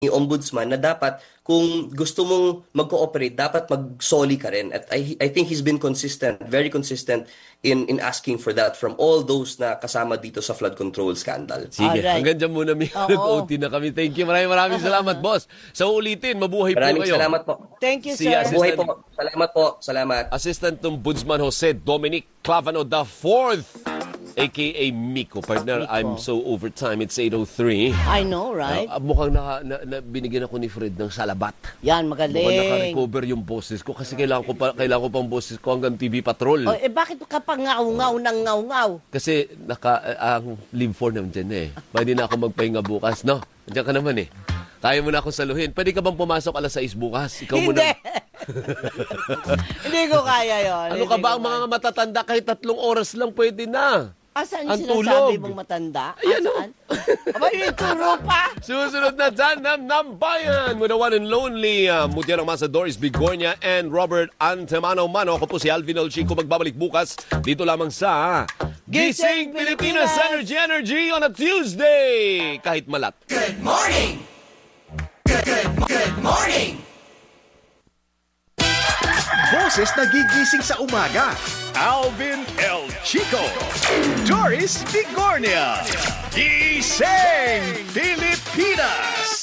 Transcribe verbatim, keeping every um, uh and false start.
ombudsman na dapat kung gusto mong mag-cooperate, dapat mag-soli ka rin. At I, I think he's been consistent, very consistent in in asking for that from all those na kasama dito sa flood control scandal. Sige, Alright. hanggang dyan muna, Mia. Oo. Nag-O T na kami. Thank you. Maraming maraming salamat, boss. Sa ulitin, mabuhay Maraming po kayo. salamat po. Thank you, Si sir. Assistant- Buhay po. Salamat po. Salamat. Assistant Ombudsman Jose Dominic Clavano the fourth, a k a. Miko. Partner, Miko. I'm so overtime. It's eight oh three. I know, right? Ah, mukhang naka, na, na, binigyan ako ni Fred ng salabat. Yan, Mukhang magaling. naka-recover yung boses ko kasi kailangan ko, pa, kailangan ko pang boses ko hanggang T V Patrol. Oh, eh, bakit ka pa ngaw-ngaw ng ngaw-ngaw? Kasi naka, ah, ang live for naman dyan eh. Pwede na ako magpahinga bukas, no? Diyan ka naman eh. Kaya mo na akong saluhin. Pwede ka bang pumasok alas sais bukas? Ikaw Hindi. muna. Hindi ko kaya yon. Ano ka ba ang mga matatanda kahit tatlong oras lang pwede na? Asan ang yung sinasabi tulog? mong matanda? Ayan, oh. Asan? Aba, yung turo pa. Susunod na Tanam ng Bayan with the one and lonely uh, Mutiara Masa, Doris Bigornia and Robert Antemano Mano. Ako po si Alvin Olchico. Magbabalik bukas dito lamang sa Gising Pilipinas Energy Energy on a Tuesday. Kahit malat. Good morning! Good, good, good morning! Boses na gigising sa umaga. Alvin El Chico. Doris Bigornia. Gising Pilipinas.